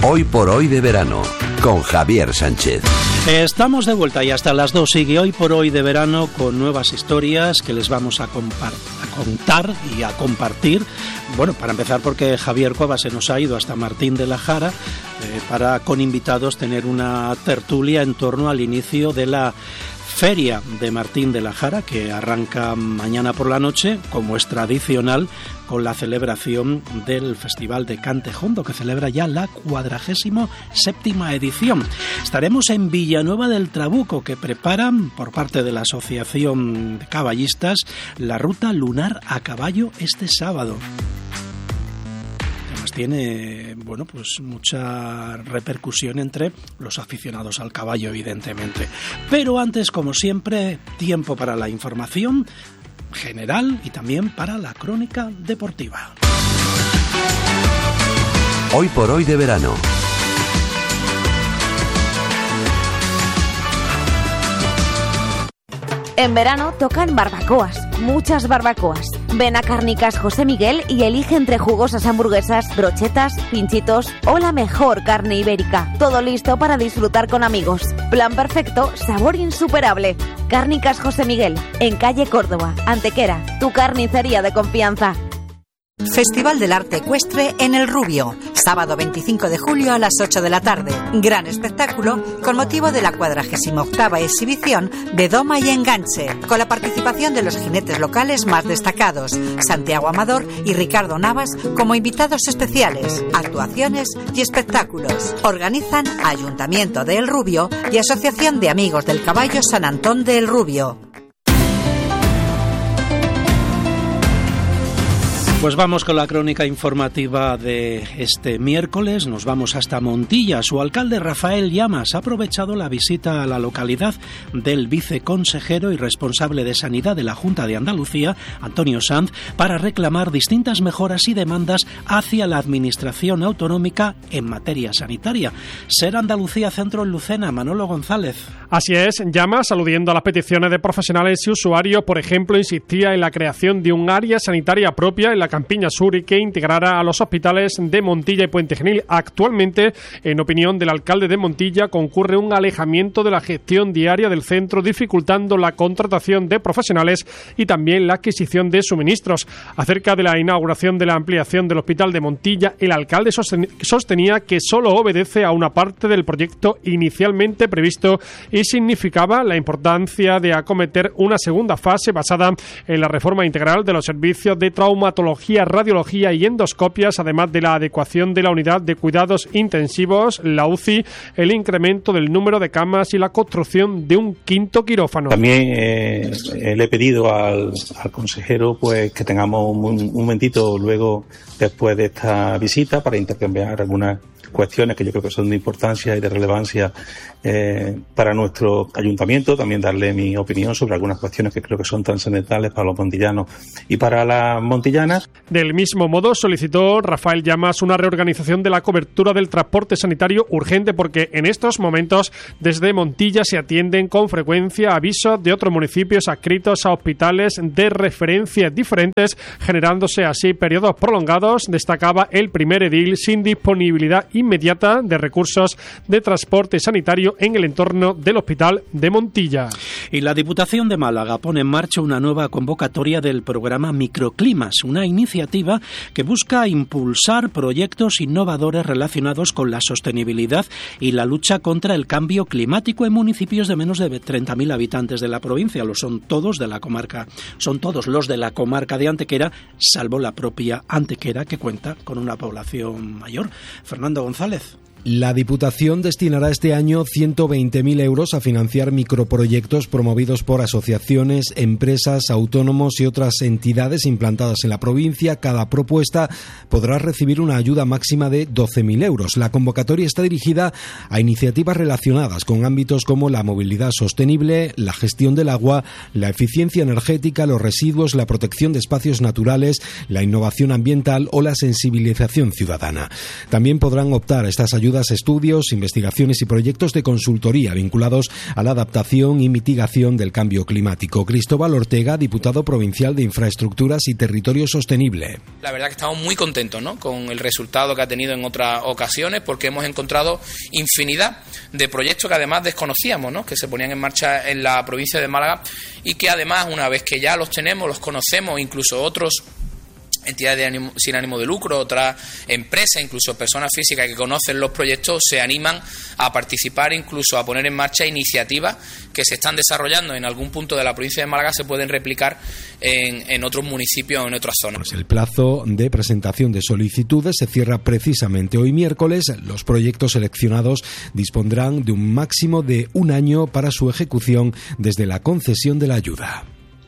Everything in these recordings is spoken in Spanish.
Hoy por hoy de verano, con Javier Sánchez. Estamos de vuelta y hasta las 2 sigue Hoy por hoy de verano con nuevas historias que les vamos a contar y a compartir. Bueno, para empezar porque Javier Cuevas se nos ha ido hasta Martín de la Jara para con invitados tener una tertulia en torno al inicio de la Feria de Martín de la Jara, que arranca mañana por la noche, como es tradicional, con la celebración del Festival de Cante Jondo, que celebra ya la 47ª edición. Estaremos en Villanueva del Trabuco, que preparan, por parte de la Asociación de Caballistas, la Ruta Lunar a Caballo este sábado. Tiene, bueno, pues mucha repercusión entre los aficionados al caballo, evidentemente. Pero antes, como siempre, tiempo para la información general y también para la crónica deportiva. Hoy por hoy de verano. En verano tocan barbacoas, muchas barbacoas. Ven a Cárnicas José Miguel y elige entre jugosas hamburguesas, brochetas, pinchitos o la mejor carne ibérica. Todo listo para disfrutar con amigos. Plan perfecto, sabor insuperable. Cárnicas José Miguel, en calle Córdoba, Antequera, tu carnicería de confianza. Festival del Arte Ecuestre en El Rubio, sábado 25 de julio a las 8 de la tarde. Gran espectáculo con motivo de la 48ª exhibición de Doma y Enganche, con la participación de los jinetes locales más destacados, Santiago Amador y Ricardo Navas como invitados especiales, actuaciones y espectáculos. Organizan Ayuntamiento de El Rubio y Asociación de Amigos del Caballo San Antón de El Rubio. Pues vamos con la crónica informativa de este miércoles. Nos vamos hasta Montilla. Su alcalde Rafael Llamas ha aprovechado la visita a la localidad del viceconsejero y responsable de Sanidad de la Junta de Andalucía, Antonio Sanz, para reclamar distintas mejoras y demandas hacia la administración autonómica en materia sanitaria. Ser Andalucía Centro en Lucena, Manolo González. Así es, Llamas, aludiendo a las peticiones de profesionales y usuarios, por ejemplo, insistía en la creación de un área sanitaria propia en la Campiña Sur y que integrara a los hospitales de Montilla y Puente Genil. Actualmente, en opinión del alcalde de Montilla, concurre un alejamiento de la gestión diaria del centro, dificultando la contratación de profesionales y también la adquisición de suministros. Acerca de la inauguración de la ampliación del hospital de Montilla, el alcalde sostenía que solo obedece a una parte del proyecto inicialmente previsto y significaba la importancia de acometer una segunda fase basada en la reforma integral de los servicios de traumatología, radiología y endoscopias, además de la adecuación de la unidad de cuidados intensivos, la UCI, el incremento del número de camas y la construcción de un 5º quirófano. También le he pedido al consejero pues que tengamos un momentito luego después de esta visita para intercambiar algunas cuestiones que yo creo que son de importancia y de relevancia para nuestro ayuntamiento, también darle mi opinión sobre algunas cuestiones que creo que son trascendentales para los montillanos y para las montillanas. Del mismo modo, solicitó Rafael Llamas una reorganización de la cobertura del transporte sanitario urgente porque en estos momentos desde Montilla se atienden con frecuencia avisos de otros municipios adscritos a hospitales de referencia diferentes, generándose así periodos prolongados, destacaba el primer edil, sin disponibilidad inmediata de recursos de transporte sanitario en el entorno del hospital de Montilla. Y la Diputación de Málaga pone en marcha una nueva convocatoria del programa Microclimas, una iniciativa que busca impulsar proyectos innovadores relacionados con la sostenibilidad y la lucha contra el cambio climático en municipios de menos de 30.000 habitantes de la provincia. Son todos los de la comarca de Antequera, salvo la propia Antequera, que cuenta con una población mayor. Fernando González. La Diputación destinará este año 120.000 euros a financiar microproyectos promovidos por asociaciones, empresas, autónomos y otras entidades implantadas en la provincia. Cada propuesta podrá recibir una ayuda máxima de 12.000 euros. La convocatoria está dirigida a iniciativas relacionadas con ámbitos como la movilidad sostenible, la gestión del agua, la eficiencia energética, los residuos, la protección de espacios naturales, la innovación ambiental o la sensibilización ciudadana. También podrán optar a estas ayudas ayudas, estudios, investigaciones y proyectos de consultoría vinculados a la adaptación y mitigación del cambio climático. Cristóbal Ortega, diputado provincial de Infraestructuras y Territorio Sostenible. La verdad que estamos muy contentos, ¿no?, con el resultado que ha tenido en otras ocasiones, porque hemos encontrado infinidad de proyectos que además desconocíamos, ¿no?, que se ponían en marcha en la provincia de Málaga y que además, una vez que ya los tenemos, los conocemos, incluso otros entidades sin ánimo de lucro, otras empresas, incluso personas físicas que conocen los proyectos, se animan a participar, incluso a poner en marcha iniciativas que se están desarrollando en algún punto de la provincia de Málaga, se pueden replicar en otros municipios o en otras zonas. Pues el plazo de presentación de solicitudes se cierra precisamente hoy miércoles. Los proyectos seleccionados dispondrán de un máximo de 1 año para su ejecución desde la concesión de la ayuda.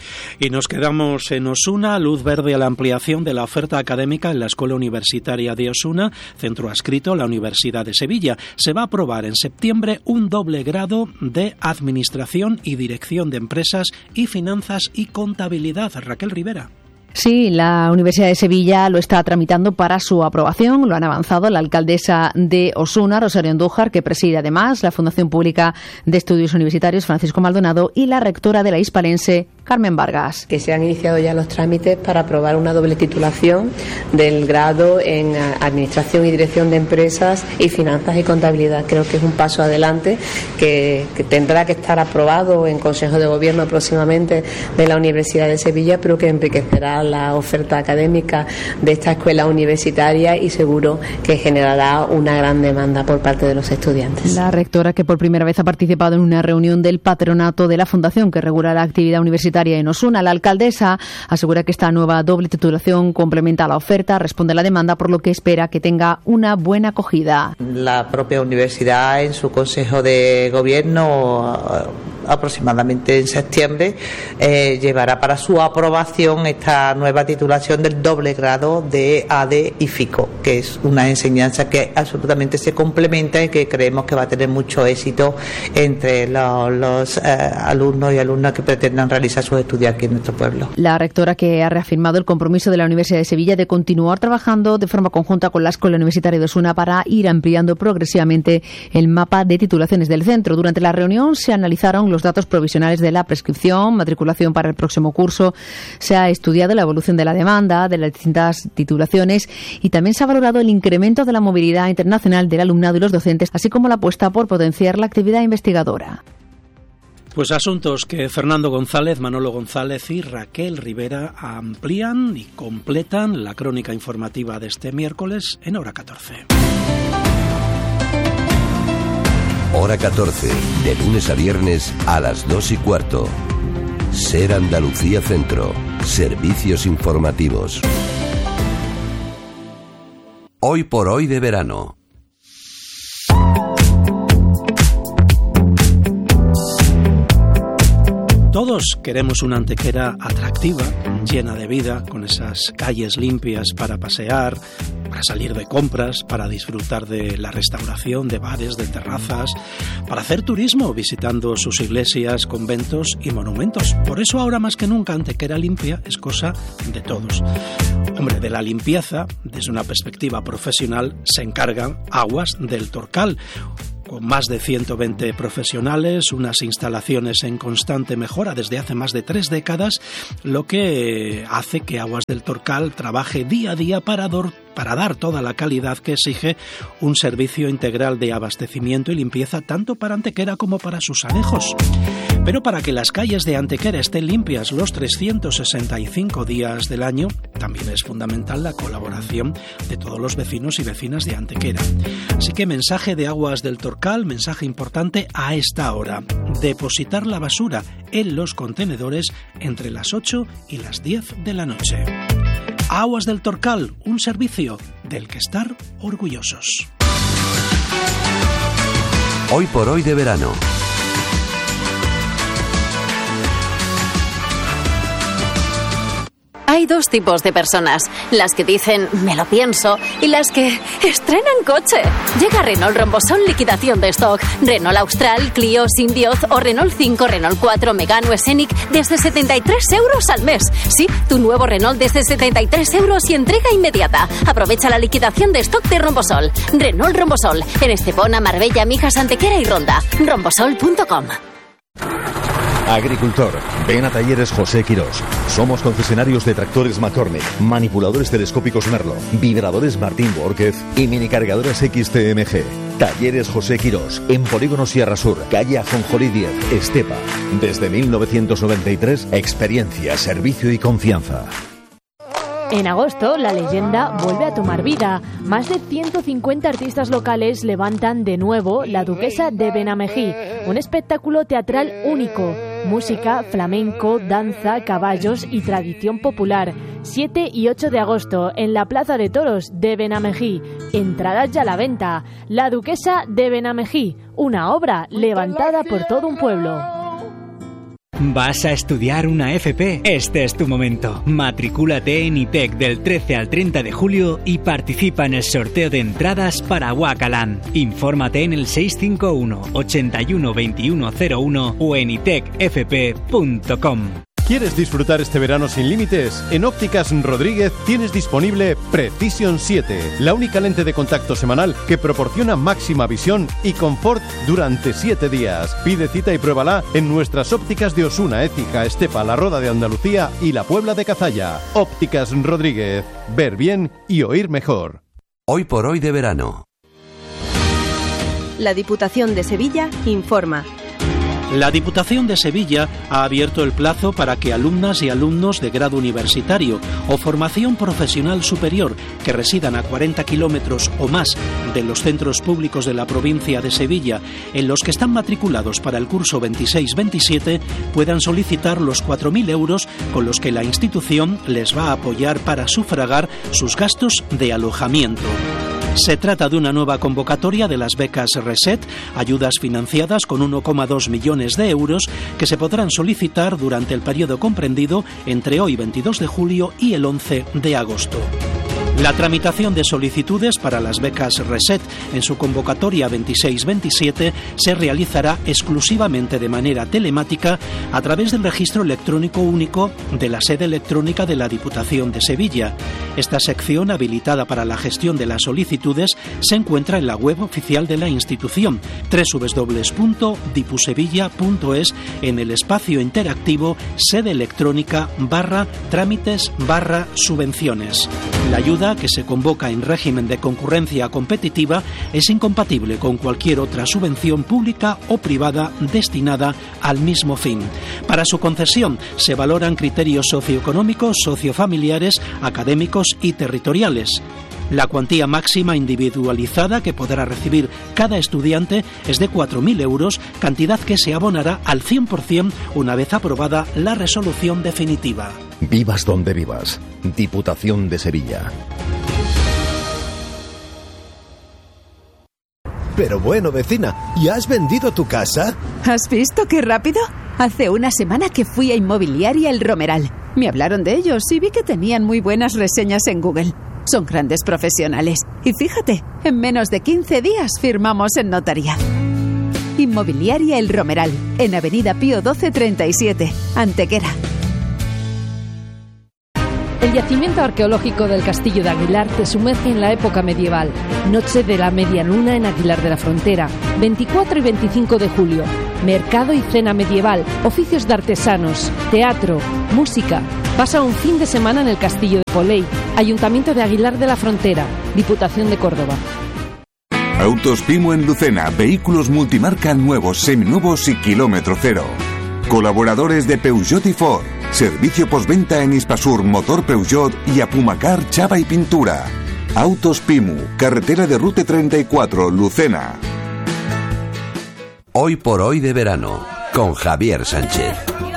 Y nos quedamos en Osuna, luz verde a la ampliación de la oferta académica en la Escuela Universitaria de Osuna, centro adscrito a la Universidad de Sevilla. Se va a aprobar en septiembre un doble grado de Administración y Dirección de Empresas y Finanzas y Contabilidad. Raquel Rivera. Sí, la Universidad de Sevilla lo está tramitando para su aprobación. Lo han avanzado la alcaldesa de Osuna, Rosario Andújar, que preside además la Fundación Pública de Estudios Universitarios, Francisco Maldonado, y la rectora de la Hispalense, Carmen Vargas. Que se han iniciado ya los trámites para aprobar una doble titulación del grado en Administración y Dirección de Empresas y Finanzas y Contabilidad. Creo que es un paso adelante que tendrá que estar aprobado en Consejo de Gobierno próximamente de la Universidad de Sevilla, pero que enriquecerá la oferta académica de esta escuela universitaria y seguro que generará una gran demanda por parte de los estudiantes. La rectora, que por primera vez ha participado en una reunión del patronato de la fundación que regula la actividad universitaria en Osuna. La alcaldesa asegura que esta nueva doble titulación complementa la oferta, responde a la demanda, por lo que espera que tenga una buena acogida. La propia universidad, en su Consejo de Gobierno, aproximadamente en septiembre, llevará para su aprobación esta nueva titulación del doble grado de ADE y FICO, que es una enseñanza que absolutamente se complementa y que creemos que va a tener mucho éxito entre los alumnos y alumnas que pretendan realizar sus estudios aquí en nuestro pueblo. La rectora, que ha reafirmado el compromiso de la Universidad de Sevilla de continuar trabajando de forma conjunta con la Escuela Universitaria de Osuna para ir ampliando progresivamente el mapa de titulaciones del centro. Durante la reunión se analizaron los datos provisionales de la prescripción, matriculación para el próximo curso, se ha estudiado la evolución de la demanda de las distintas titulaciones y también se ha valorado el incremento de la movilidad internacional del alumnado y los docentes, así como la apuesta por potenciar la actividad investigadora. Pues asuntos que Fernando González, Manolo González y Raquel Rivera amplían y completan la crónica informativa de este miércoles en Hora 14. Hora 14, de lunes a viernes a las 2:15. Ser Andalucía Centro. Servicios informativos. Hoy por hoy de verano. Todos queremos una Antequera atractiva, llena de vida, con esas calles limpias para pasear, para salir de compras, para disfrutar de la restauración, de bares, de terrazas, para hacer turismo visitando sus iglesias, conventos y monumentos. Por eso ahora más que nunca Antequera limpia es cosa de todos. Hombre, de la limpieza, desde una perspectiva profesional, se encargan Aguas del Torcal, con más de 120 profesionales, unas instalaciones en constante mejora desde hace más de 3 décadas, lo que hace que Aguas del Torcal trabaje día a día para dar toda la calidad que exige un servicio integral de abastecimiento y limpieza tanto para Antequera como para sus anejos. Pero para que las calles de Antequera estén limpias los 365 días del año, también es fundamental la colaboración de todos los vecinos y vecinas de Antequera. Así que mensaje de Aguas del Torcal, mensaje importante a esta hora: depositar la basura en los contenedores entre las 8 y las 10 de la noche. Aguas del Torcal, un servicio del que estar orgullosos. Hoy por hoy de verano. Hay dos tipos de personas, las que dicen me lo pienso y las que estrenan coche. Llega Renault Rombosol liquidación de stock. Renault Austral, Clio, Symbioz o Renault 5, Renault 4, Megane o Scenic desde 73 euros al mes. Sí, tu nuevo Renault desde 73 euros y entrega inmediata. Aprovecha la liquidación de stock de Rombosol. Renault Rombosol, en Estepona, Marbella, Mijas, Antequera y Ronda. Rombosol.com. Agricultor, ven a Talleres José Quirós. Somos concesionarios de tractores McCormick, manipuladores telescópicos Merlo, vibradores Martín Borquez y minicargadoras XTMG. Talleres José Quirós, en Polígono Sierra Sur, calle Ajonjolí 10, Estepa. Desde 1993, experiencia, servicio y confianza. En agosto, la leyenda vuelve a tomar vida. Más de 150 artistas locales levantan de nuevo La Duquesa de Benamejí, un espectáculo teatral único. Música, flamenco, danza, caballos y tradición popular. 7 y 8 de agosto en la Plaza de Toros de Benamejí. Entradas ya a la venta. La Duquesa de Benamejí, una obra levantada por todo un pueblo. ¿Vas a estudiar una FP? Este es tu momento. Matricúlate en ITEC del 13 al 30 de julio y participa en el sorteo de entradas para Huacalán. Infórmate en el 651 81 2101 o en itecfp.com. ¿Quieres disfrutar este verano sin límites? En Ópticas Rodríguez tienes disponible Precision 7, la única lente de contacto semanal que proporciona máxima visión y confort durante 7 días. Pide cita y pruébala en nuestras ópticas de Osuna, Écija, Estepa, La Roda de Andalucía y La Puebla de Cazalla. Ópticas Rodríguez, ver bien y oír mejor. Hoy por hoy de verano. La Diputación de Sevilla informa. La Diputación de Sevilla ha abierto el plazo para que alumnas y alumnos de grado universitario o formación profesional superior que residan a 40 kilómetros o más de los centros públicos de la provincia de Sevilla en los que están matriculados para el curso 26-27 puedan solicitar los 4.000 euros con los que la institución les va a apoyar para sufragar sus gastos de alojamiento. Se trata de una nueva convocatoria de las becas RESET, ayudas financiadas con 1,2 millones de euros que se podrán solicitar durante el periodo comprendido entre hoy 22 de julio y el 11 de agosto. La tramitación de solicitudes para las becas RESET en su convocatoria 26-27 se realizará exclusivamente de manera telemática a través del registro electrónico único de la sede electrónica de la Diputación de Sevilla. Esta sección, habilitada para la gestión de las solicitudes, se encuentra en la web oficial de la institución, www.dipusevilla.es, en el espacio interactivo sede electrónica /trámites/subvenciones. La ayuda, que se convoca en régimen de concurrencia competitiva, es incompatible con cualquier otra subvención pública o privada destinada al mismo fin. Para su concesión se valoran criterios socioeconómicos, sociofamiliares, académicos y territoriales. La cuantía máxima individualizada que podrá recibir cada estudiante es de 4.000 euros, cantidad que se abonará al 100% una vez aprobada la resolución definitiva. Vivas donde vivas. Diputación de Sevilla. Pero bueno, vecina, ¿ya has vendido tu casa? ¿Has visto qué rápido? Hace una semana que fui a Inmobiliaria El Romeral. Me hablaron de ellos y vi que tenían muy buenas reseñas en Google. Son grandes profesionales. Y fíjate, en menos de 15 días firmamos en notaría. Inmobiliaria El Romeral, en Avenida Pío XII 37, Antequera. El yacimiento arqueológico del Castillo de Aguilar te sumerge en la época medieval. Noche de la Media Luna en Aguilar de la Frontera, 24 y 25 de julio. Mercado y cena medieval, oficios de artesanos, teatro, música. Pasa un fin de semana en el Castillo de Poley, Ayuntamiento de Aguilar de la Frontera, Diputación de Córdoba. Autos Pimu en Lucena, vehículos multimarca nuevos, seminuevos y kilómetro cero. Colaboradores de Peugeot y Ford. Servicio postventa en Hispasur, Motor Peugeot y Apumacar, Chapa y Pintura. Autos Pimu, carretera de Rute 34, Lucena. Hoy por hoy de verano, con Javier Sánchez.